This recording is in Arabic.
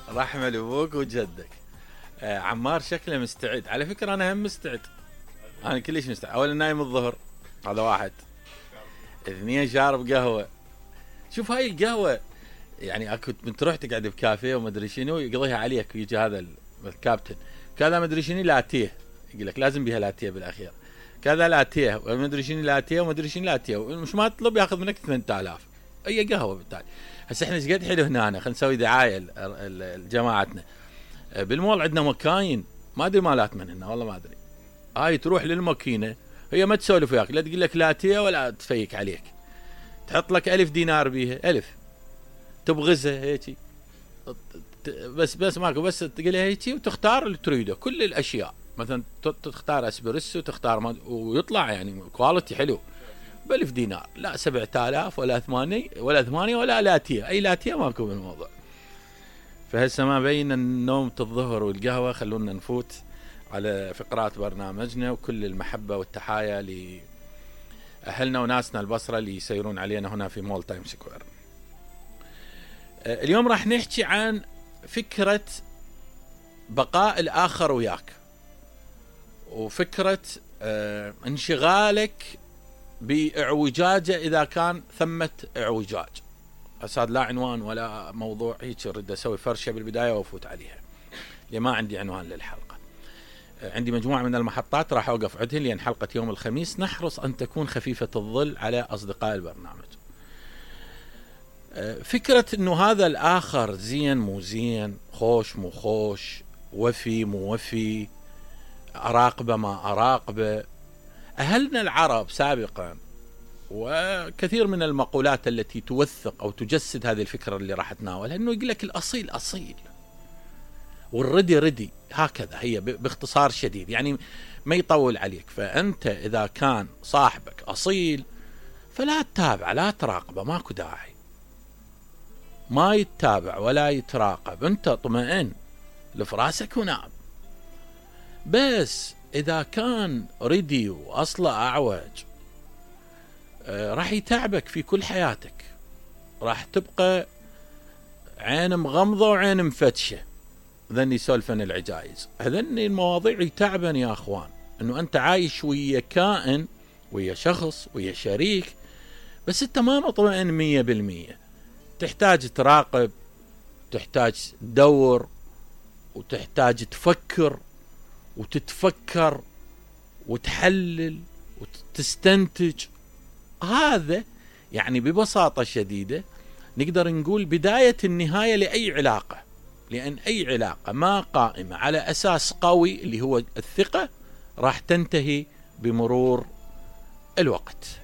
رحمة لأبوك وجدك. عمار شكله مستعد. على فكرة أنا هم مستعد، أنا كلش مستعد. أولا نايم الظهر، هذا واحد. اثنين شارب قهوة. شوف هاي القهوة يعني اكو بنت تروح تقعد بكافيه وما ادري شنو يقضيها عليك، ويجي هذا الكابتن كذا ما ادري شنو لاتيه، يقول لك لازم بها لاتيه بالاخير، كذا لاتيه وما ادري شنو لاتيه وما ادري شنو لاتيه، مش ما تطلب ياخذ منك 8000 اي قهوه. بالتالي هسه احنا ايش قد حلو هنا، خلينا نسوي دعايه لجماعتنا. بالمول عندنا مكاين ما ادري مالات من هنا والله ما ادري، هاي تروح للماكينه هي ما تسولف وياك، لا تقول لك لاتيه ولا تفيك عليك، تحط لك 1000 دينار بيها، 1000 تبغزها هيك بس ماكو، بس تقولها هيك وتختار اللي تريده، كل الاشياء مثلا تختار اسبريسو، تختار ويطلع يعني كواليتي حلو ب1000 دينار، لا 7000 ولا 8 ولا لاتيه، اي لاتيه ماكو بالموضوع. فهسه ما بين النوم الظهر والقهوه، خلونا نفوت على فقرات برنامجنا، وكل المحبه والتحايا لاهلنا وناسنا البصره اللي يسيرون علينا هنا في مول تايم سكوير. اليوم راح نحكي عن فكرة بقاء الآخر وياك، وفكرة انشغالك بإعوجاجه إذا كان ثمة إعوجاج. هذا لا عنوان ولا موضوع، هيك أريد أسوي فرشة بالبداية وأفوت عليها، لأن ما عندي عنوان للحلقة. عندي مجموعة من المحطات راح أوقف عندهن، لأن حلقة يوم الخميس نحرص أن تكون خفيفة الظل على أصدقاء البرنامج. فكرة انه هذا الاخر زين مو زين، خوش مو خوش، وفي مو وفي، اراقبه ما اراقبه. اهلنا العرب سابقا، وكثير من المقولات التي توثق او تجسد هذه الفكرة اللي راح اتناولها، انه يقول لك الاصيل اصيل والردي ردي، هكذا هي باختصار شديد، يعني ما يطول عليك. فانت اذا كان صاحبك اصيل فلا تتابع، لا تراقبه، ماكو داعي، ما يتابع ولا يتراقب، انت اطمئن لفراسك ونام. بس اذا كان ردي واصله اعوج، راح يتعبك في كل حياتك، راح تبقى عين مغمضه وعين مفتشه. ذني سولفن العجايز، هذني المواضيع يتعبن يا اخوان، انه انت عايش ويا كائن، ويا شخص، ويا شريك، بس انت ما مطمئن 100%. تحتاج تراقب، تحتاج تدور، وتحتاج تفكر وتتفكر وتحلل وتستنتج. هذا يعني ببساطة شديدة نقدر نقول بداية النهاية لأي علاقة، لأن أي علاقة ما قائمة على أساس قوي اللي هو الثقة راح تنتهي بمرور الوقت.